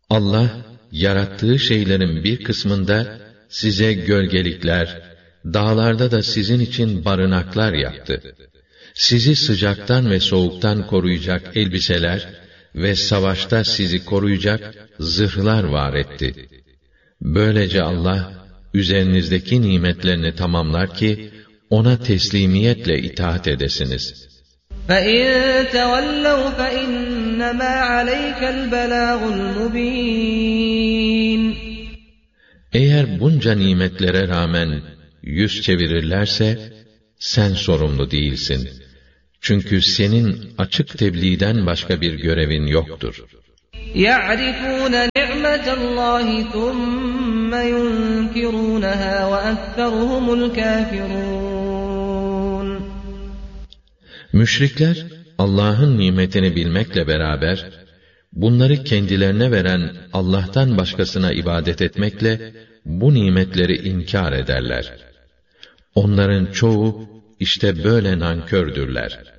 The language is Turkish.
Allah, yarattığı şeylerin bir kısmında size gölgelikler, dağlarda da sizin için barınaklar yaptı. Sizi sıcaktan ve soğuktan koruyacak elbiseler ve savaşta sizi koruyacak zırhlar var etti. Böylece Allah, üzerinizdeki nimetlerini tamamlar ki, ona teslimiyetle itaat edesiniz. فَاِنْ تَوَلَّوْا فَاِنَّمَا عَلَيْكَ الْبَلَاغُ الْمُب۪ينَ Eğer bunca nimetlere rağmen yüz çevirirlerse, sen sorumlu değilsin. Çünkü senin açık tebliğden başka bir görevin yoktur. يَعْرِفُونَ نِعْمَةَ اللّٰهِ ثُمَّ يُنْكِرُونَهَا وَأَكْثَرُهُمُ الْكَافِرُونَ Müşrikler, Allah'ın nimetini bilmekle beraber, bunları kendilerine veren Allah'tan başkasına ibadet etmekle, bu nimetleri inkar ederler. Onların çoğu, işte böyle nankördürler.